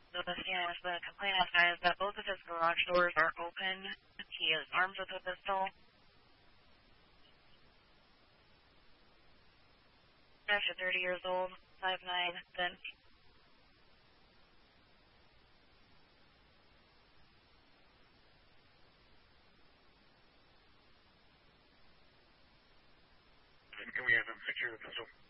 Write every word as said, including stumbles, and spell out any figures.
The yeah, the complainant says that both of his garage doors are open. He is armed with a pistol. After thirty years old, five nine, then. Can we have him secure the pistol?